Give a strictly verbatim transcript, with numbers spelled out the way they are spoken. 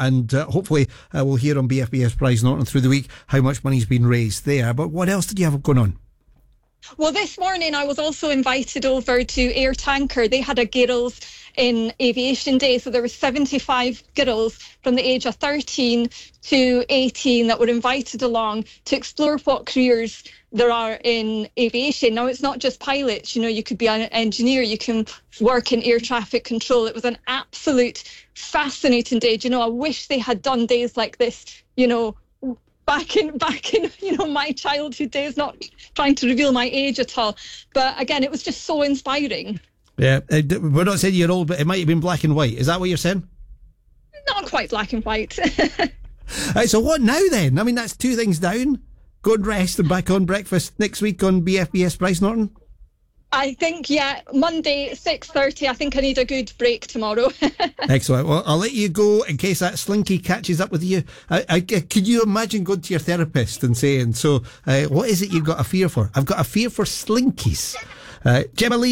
and uh, hopefully uh, we'll hear on B F B S Prize Norton through the week how much money's been raised there. But what else did you have going on? Well, this morning I was also invited over to Air Tanker. They had a girls in aviation day, so there were seventy-five girls from the age of thirteen to eighteen that were invited along to explore what careers there are in aviation. Now, it's not just pilots, you know, you could be an engineer, you can work in air traffic control. It was an absolute fascinating day. Do you know, I wish they had done days like this, you know, back in, back in, you know, my childhood days, not trying to reveal my age at all. But again, it was just so inspiring. Yeah, uh, we're not saying you're old, but it might have been black and white. Is that what you're saying? Not quite black and white. Right, so what now then? I mean, that's two things down. Go and rest and back on breakfast next week on B F B S Prize Norton? I think, yeah, Monday, six thirty. I think I need a good break tomorrow. Excellent. Well, I'll let you go in case that slinky catches up with you. I, I, could you imagine going to your therapist and saying, so, uh, what is it you've got a fear for? I've got a fear for slinkies. Uh, Gemma Lee.